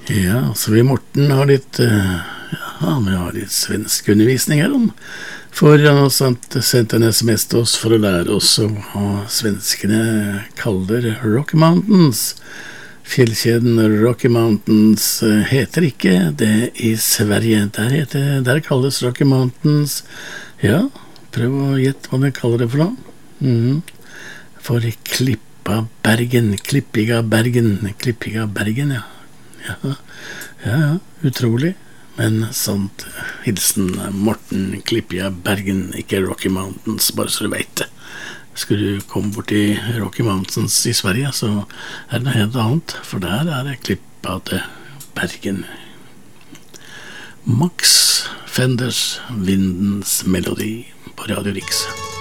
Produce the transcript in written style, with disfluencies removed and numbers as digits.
Ja, så vi Morten har litt vi har litt svensk undervisning her om. For han har sendt en SMS til oss for å lære oss hva svenskene kaller Rocky Mountains. Fjellkjeden Rocky Mountains heter ikke det i Sverige. Der kalles Rocky Mountains. Ja, prøv å gjette hva de kaller det for noe. For Klippiga Bergen, ja. Ja, utrolig. Men sant, hilsen Morten Klippiga Bergen, ikke Rocky Mountains, bare så du vet det. Skulle du komme bort til Rocky Mountains i Sverige, så det noe helt annet, for der det Klippiga Bergen. Max Fenders Vindens Melodi på Radio Rix.